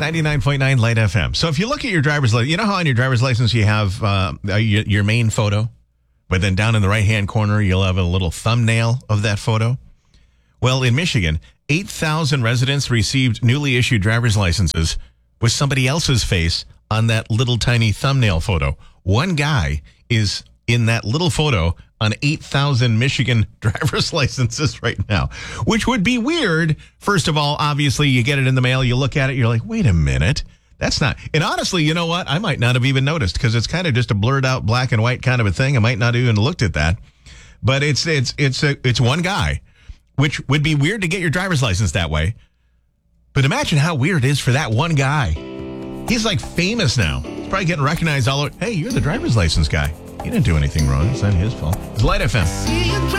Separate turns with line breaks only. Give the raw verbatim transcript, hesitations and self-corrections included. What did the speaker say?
ninety-nine point nine Light F M. So if you look at your driver's license, you know how on your driver's license you have uh, your, your main photo, but then down in the right-hand corner you'll have a little thumbnail of that photo? Well, in Michigan, eight thousand residents received newly issued driver's licenses with somebody else's face on that little tiny thumbnail photo. One guy is in that little photo on eight thousand Michigan driver's licenses right now, which would be weird. First of all, obviously, you get it in the mail, you look at it, you're like, wait a minute. That's not. And honestly, you know what? I might not have even noticed because it's kind of just a blurred out black and white kind of a thing. I might not have even looked at that. But it's it's it's a, it's one guy, which would be weird to get your driver's license that way. But imagine how weird it is for that one guy. He's like famous now. He's probably getting recognized all over. Hey, you're the driver's license guy. He didn't do anything wrong. It's not his fault. It's Light F M.